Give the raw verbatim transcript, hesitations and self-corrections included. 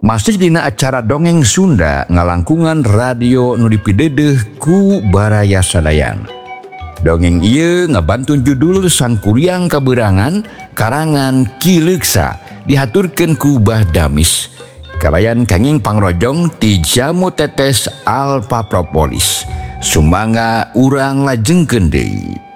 Masih dina acara dongeng Sunda ngalangkungan radio nu dipidedeh ku Baraya Sadayan. Dongeng ieu ngabantun judul Sangkuriang Kaberangan karangan Ki Leuksa dihaturkeun ku Bah Damis. Kalayan kenging pangrojong ti Jamu Tetes Alpa Propolis. Sumangga urang lajengkeun deui.